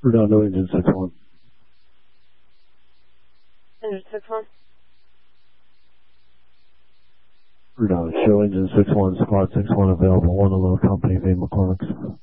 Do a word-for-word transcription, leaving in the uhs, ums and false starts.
Rudolph, no engine six one. Engine six one. Rudolph, show engine six one, squad six one available, one to low company, V McCormick's.